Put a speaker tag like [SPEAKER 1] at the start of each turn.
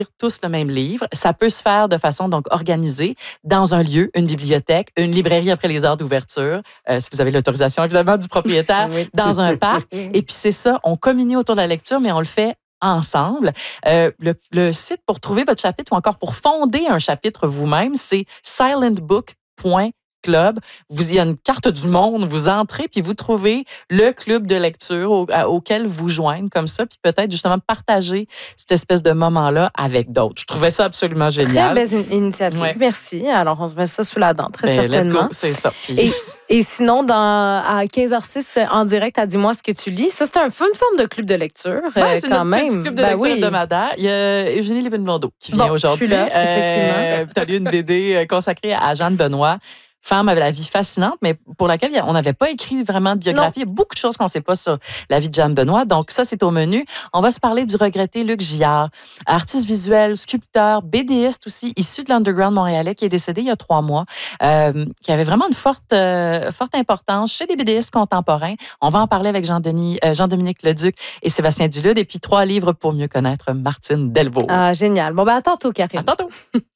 [SPEAKER 1] tous le même livre. Ça peut se faire de façon donc organisée dans un lieu, une bibliothèque, une librairie après les heures d'ouverture, si vous avez l'autorisation évidemment du propriétaire,
[SPEAKER 2] Oui.
[SPEAKER 1] dans un parc. Et puis c'est ça, on communie autour de la lecture, mais on le fait ensemble. Le site pour trouver votre chapitre ou encore pour fonder un chapitre vous-même, c'est silentbook.club. Il y a une carte du monde, vous entrez puis vous trouvez le club de lecture auquel vous joindre comme ça, puis peut-être justement partager cette espèce de moment-là avec d'autres. Je trouvais ça absolument génial.
[SPEAKER 2] Très belle initiative.
[SPEAKER 1] Ouais.
[SPEAKER 2] Merci. Alors, on se met ça sous la dent, très certainement.
[SPEAKER 1] Let's go, c'est ça. Puis...
[SPEAKER 2] Et sinon, à 15h06, en direct, à Dis-moi ce que tu lis. Ça, c'est une forme de club de lecture,
[SPEAKER 1] c'est
[SPEAKER 2] quand même.
[SPEAKER 1] Petit club de lecture hebdomadaire. Il y a Eugénie Lépine-Blondeau qui vient aujourd'hui.
[SPEAKER 2] Je suis là, effectivement.
[SPEAKER 1] Tu as lu une BD consacrée à Jeanne Benoît. Femme avec la vie fascinante, mais pour laquelle on n'avait pas écrit vraiment de biographie. Il y a beaucoup de choses qu'on ne sait pas sur la vie de Jeanne Benoît. Donc, ça, c'est au menu. On va se parler du regretté Luc Gillard, artiste visuel, sculpteur, BDiste aussi, issu de l'underground montréalais, qui est décédé il y a 3 mois, qui avait vraiment une forte importance chez des BDistes contemporains. On va en parler avec Jean-Dominique Leduc et Sébastien Dulude. Et puis, 3 livres pour mieux connaître Martine Delvaux.
[SPEAKER 2] Ah, génial. Bon, à tantôt, Karine.
[SPEAKER 1] À tantôt.